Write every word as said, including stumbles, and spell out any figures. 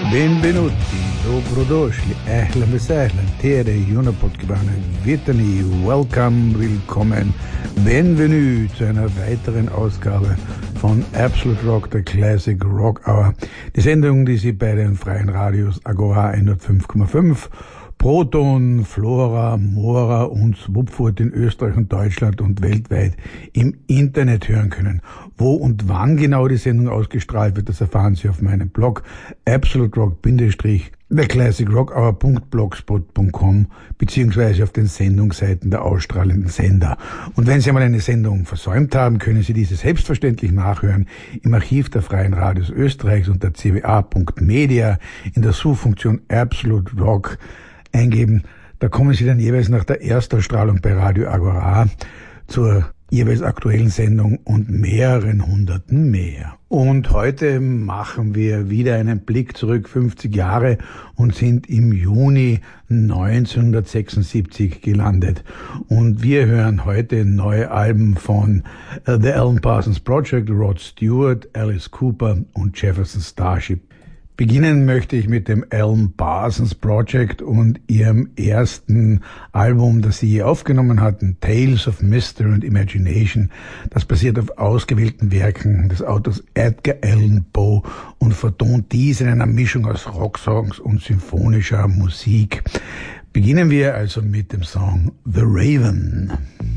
Benvenuti, dobrodošli, ahlan besahlan, tere, Junapodgebane, Vitani, welcome, willkommen, bienvenue zu einer weiteren Ausgabe von Absolute Rock, der Classic Rock Hour. Die Sendung, die Sie bei den freien Radios Agora hundertfünf Komma fünf, Proton, Flora, Mora und Swupfurt in Österreich und Deutschland und weltweit im Internet hören können. Wo und wann genau die Sendung ausgestrahlt wird, das erfahren Sie auf meinem Blog absolute rock der classic rock hour punkt blogspot punkt com beziehungsweise auf den Sendungsseiten der ausstrahlenden Sender. Und wenn Sie einmal eine Sendung versäumt haben, können Sie diese selbstverständlich nachhören im Archiv der Freien Radios Österreichs unter c w a punkt media in der Suchfunktion Absolute Rock eingeben. Da kommen Sie dann jeweils nach der Erstausstrahlung bei Radio Agora zur jeweils aktuellen Sendung und mehreren Hunderten mehr. Und heute machen wir wieder einen Blick zurück fünfzig Jahre und sind im Juni neunzehnhundertsechsundsiebzig gelandet. Und wir hören heute neue Alben von uh, The Alan Parsons Project, Rod Stewart, Alice Cooper und Jefferson Starship. Beginnen möchte ich mit dem Alan Parsons Project und ihrem ersten Album, das sie je aufgenommen hatten, Tales of Mystery and Imagination. Das basiert auf ausgewählten Werken des Autors Edgar Allan Poe und vertont dies in einer Mischung aus Rocksongs und symphonischer Musik. Beginnen wir also mit dem Song The Raven.